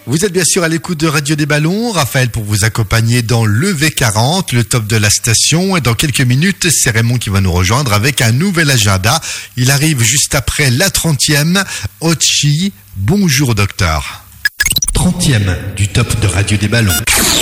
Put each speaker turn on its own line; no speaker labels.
Vous êtes bien sûr à l'écoute de Radio des Ballons. Raphaël pour vous accompagner dans le V40, le top de la station. Et dans quelques minutes, c'est Raymond qui va nous rejoindre avec un nouvel agenda. Il arrive juste après la 30e. Ochi, bonjour docteur. 30e du top de Radio des Ballons.